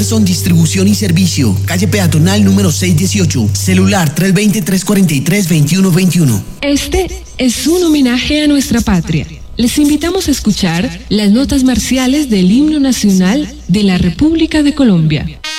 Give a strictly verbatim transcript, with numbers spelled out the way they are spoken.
Son distribución y servicio, calle peatonal número seiscientos dieciocho, celular tres dos cero, tres cuatro tres, dos uno dos uno. Este es un homenaje a nuestra patria. Les invitamos a escuchar las notas marciales del himno nacional de la República de Colombia.